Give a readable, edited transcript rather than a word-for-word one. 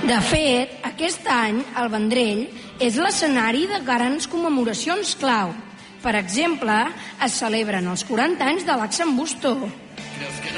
De fet, aquest any el Vendrell és l'escenari de grans commemoracions clau. Per exemple, es celebren els 40 anys de l'Axen Busto.